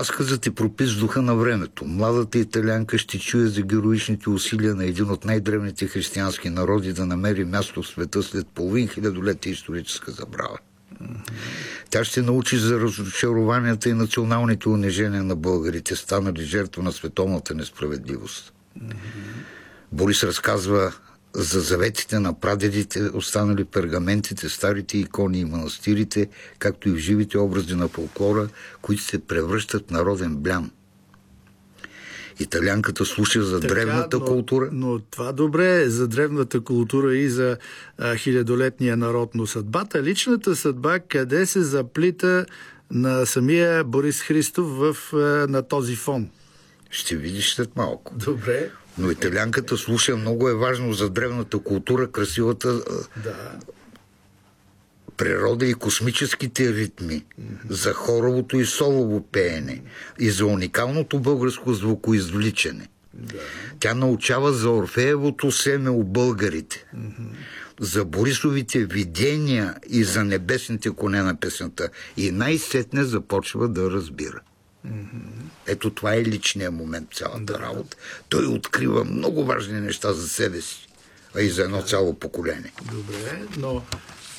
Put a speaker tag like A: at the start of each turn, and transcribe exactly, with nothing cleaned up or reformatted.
A: Разказът е пропис в духа на времето. Младата италянка ще чуе за героичните усилия на един от най-древните християнски народи да намери място в света след половин хилядолетие историческа забрава. Mm-hmm. Тя ще научи за разочарованията и националните унижения на българите, станали жертва на световната несправедливост. Mm-hmm. Борис разказва за заветите на прадедите, останали пергаментите, старите икони и манастирите, както и в живите образи на фолклора, които се превръщат в народен блян. Италянката слуша за така, древната
B: но,
A: култура.
B: Но това добре е за древната култура и за а, хилядолетния народ, но съдбата, личната съдба, къде се заплита на самия Борис Христов в, а, на този фон?
A: Ще видиш след малко.
B: Добре.
A: Но италянката слуша, много е важно за древната култура, красивата
B: да.
A: природа и космическите ритми, mm-hmm. за хоровото и солово пеене и за уникалното българско звукоизвличане. Да. Тя научава за Орфеевото семе у българите, mm-hmm. за Борисовите видения и за небесните коне на песента. И най-сетне започва да разбира. Mm-hmm. Ето това е личният момент в цялата да. работа. Той открива много важни неща за себе си, а и за едно цяло поколение.
B: Добре, но